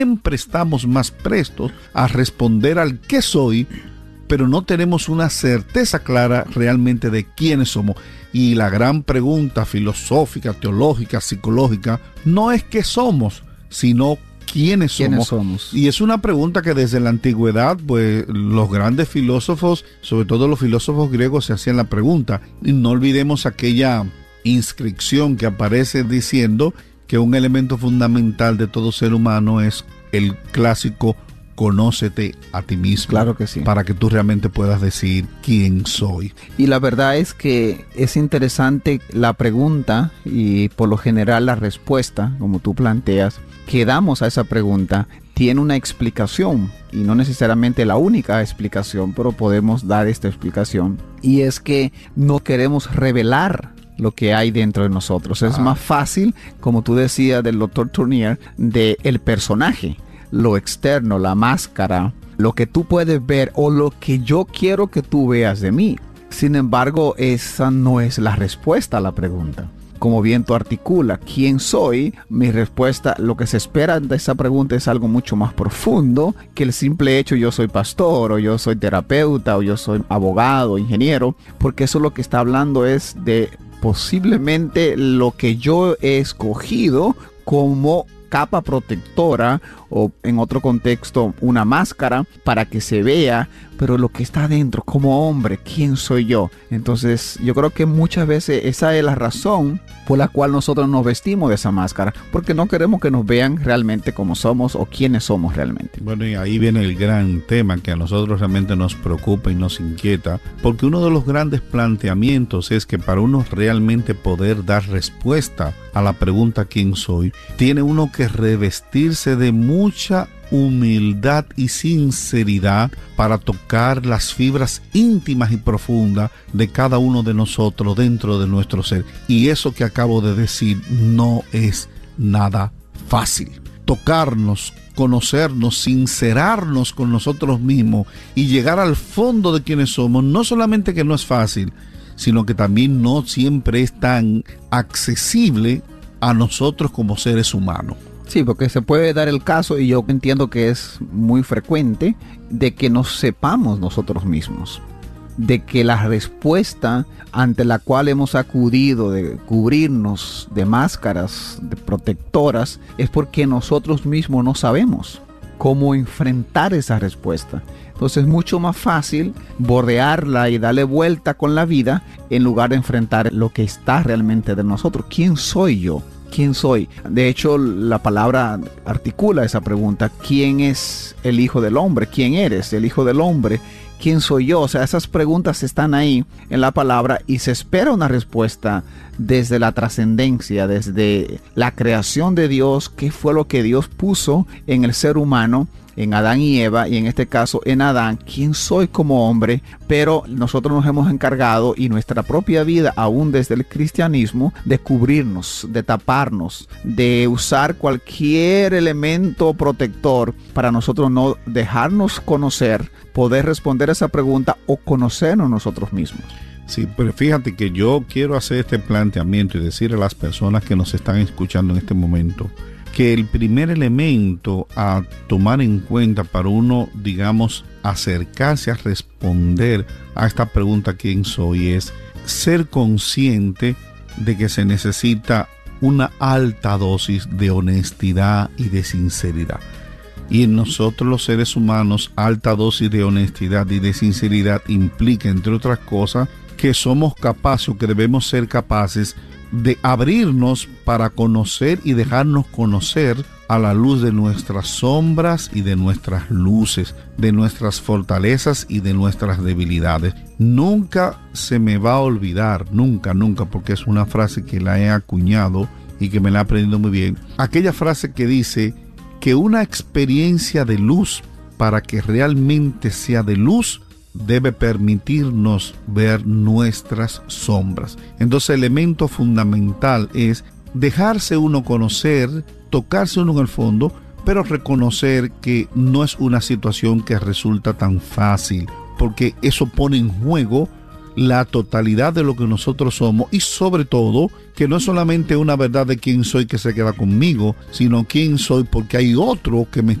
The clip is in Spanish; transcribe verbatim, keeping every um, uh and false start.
siempre estamos más prestos a responder al qué soy, pero no tenemos una certeza clara realmente de quiénes somos. Y la gran pregunta filosófica, teológica, psicológica, no es qué somos, sino quiénes somos. ¿Quiénes somos? Y es una pregunta que desde la antigüedad, pues los grandes filósofos, sobre todo los filósofos griegos, se hacían la pregunta. Y no olvidemos aquella inscripción que aparece diciendo que un elemento fundamental de todo ser humano es el clásico conócete a ti mismo. Claro que sí. Para que tú realmente puedas decir quién soy. Y la verdad es que es interesante la pregunta y por lo general la respuesta, como tú planteas, que damos a esa pregunta tiene una explicación y no necesariamente la única explicación, pero podemos dar esta explicación. Y es que no queremos revelar lo que hay dentro de nosotros. Es ah. más fácil, como tú decías del doctor Tournier, de el personaje, lo externo, la máscara, lo que tú puedes ver o lo que yo quiero que tú veas de mí. Sin embargo, esa no es la respuesta a la pregunta. Como bien tú articulas, ¿quién soy? Mi respuesta, lo que se espera de esa pregunta es algo mucho más profundo que el simple hecho yo soy pastor o yo soy terapeuta o yo soy abogado, ingeniero, porque eso lo que está hablando es de posiblemente lo que yo he escogido como capa protectora o en otro contexto una máscara para que se vea, pero lo que está adentro como hombre, ¿quién soy yo? Entonces yo creo que muchas veces esa es la razón por la cual nosotros nos vestimos de esa máscara, porque no queremos que nos vean realmente como somos o quiénes somos realmente. Bueno, y ahí viene el gran tema que a nosotros realmente nos preocupa y nos inquieta, porque uno de los grandes planteamientos es que para uno realmente poder dar respuesta a la pregunta ¿quién soy?, tiene uno que revestirse de mucha humildad y sinceridad para tocar las fibras íntimas y profundas de cada uno de nosotros dentro de nuestro ser. Y eso que acabo de decir no es nada fácil. Tocarnos, conocernos, sincerarnos con nosotros mismos y llegar al fondo de quienes somos, no solamente que no es fácil, sino que también no siempre es tan accesible a nosotros como seres humanos. Sí, porque se puede dar el caso, y yo entiendo que es muy frecuente, de que no sepamos nosotros mismos, de que la respuesta ante la cual hemos acudido de cubrirnos de máscaras, de protectoras, es porque nosotros mismos no sabemos cómo enfrentar esa respuesta. Entonces es mucho más fácil bordearla y darle vuelta con la vida en lugar de enfrentar lo que está realmente de nosotros. ¿Quién soy yo? ¿Quién soy? De hecho, la palabra articula esa pregunta. ¿Quién es el Hijo del Hombre? ¿Quién eres el Hijo del Hombre? ¿Quién soy yo? O sea, esas preguntas están ahí en la palabra y se espera una respuesta desde la trascendencia, desde la creación de Dios. ¿Qué fue lo que Dios puso en el ser humano? En Adán y Eva, y en este caso en Adán, ¿quién soy como hombre? Pero nosotros nos hemos encargado, y nuestra propia vida, aún desde el cristianismo, de cubrirnos, de taparnos, de usar cualquier elemento protector para nosotros no dejarnos conocer, poder responder a esa pregunta o conocernos nosotros mismos. Sí, pero fíjate que yo quiero hacer este planteamiento y decir a las personas que nos están escuchando en este momento que el primer elemento a tomar en cuenta para uno, digamos, acercarse a responder a esta pregunta ¿quién soy? Es ser consciente de que se necesita una alta dosis de honestidad y de sinceridad. Y en nosotros los seres humanos, alta dosis de honestidad y de sinceridad implica, entre otras cosas, que somos capaces o que debemos ser capaces de abrirnos para conocer y dejarnos conocer a la luz de nuestras sombras y de nuestras luces, de nuestras fortalezas y de nuestras debilidades. Nunca se me va a olvidar, nunca, nunca, porque es una frase que la he acuñado y que me la he aprendido muy bien. Aquella frase que dice que una experiencia de luz, para que realmente sea de luz, debe permitirnos ver nuestras sombras. Entonces el elemento fundamental es dejarse uno conocer, tocarse uno en el fondo, pero reconocer que no es una situación que resulta tan fácil, porque eso pone en juego la totalidad de lo que nosotros somos y sobre todo que no es solamente una verdad de quién soy que se queda conmigo, sino quién soy porque hay otro que me